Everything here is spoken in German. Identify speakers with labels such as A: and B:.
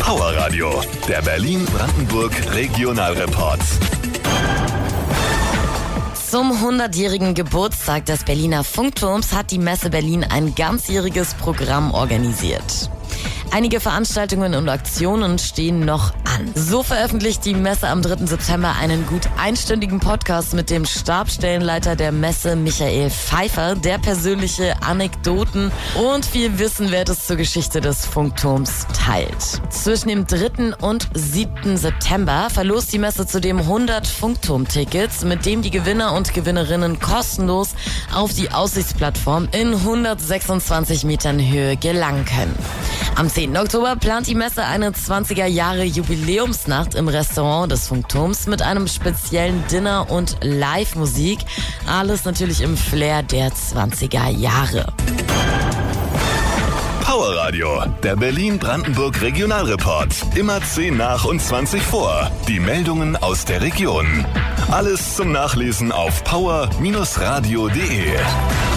A: Power Radio, der Berlin-Brandenburg Regionalreport.
B: Zum 100-jährigen Geburtstag des Berliner Funkturms hat die Messe Berlin ein ganzjähriges Programm organisiert. Einige Veranstaltungen und Aktionen stehen noch an. So veröffentlicht die Messe am 3. September einen gut einstündigen Podcast mit dem Stabsstellenleiter der Messe Michael Pfeiffer, der persönliche Anekdoten und viel Wissenwertes zur Geschichte des Funkturms teilt. Zwischen dem 3. und 7. September verlost die Messe zudem 100 Funkturm-Tickets, mit dem die Gewinner und Gewinnerinnen kostenlos auf die Aussichtsplattform in 126 Metern Höhe gelangen können. Am 10. Oktober plant die Messe eine 20er-Jahre-Jubiläumsnacht im Restaurant des Funkturms mit einem speziellen Dinner und Live-Musik. Alles natürlich im Flair der 20er Jahre.
A: Power Radio, der Berlin-Brandenburg Regionalreport. Immer 10 nach und 20 vor. Die Meldungen aus der Region. Alles zum Nachlesen auf power-radio.de.